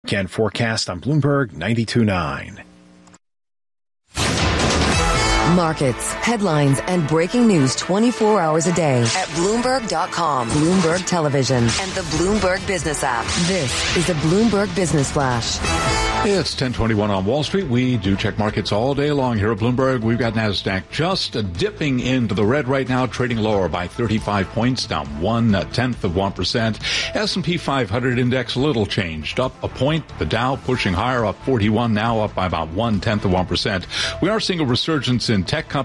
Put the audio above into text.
Weekend forecast on Bloomberg 92.9. Markets, headlines, and breaking news 24 hours a day at Bloomberg.com, Bloomberg Television, and the Bloomberg Business app. This is a Bloomberg Business Flash. It's 10:21 on Wall Street. We do check markets all day long here at Bloomberg. We've got NASDAQ just dipping into the red right now, trading lower by 35 points, down 0.1%. S&P 500 index a little changed, up a point. The Dow pushing higher, up 41 now, up by about 0.1%. We are seeing a resurgence in tech companies.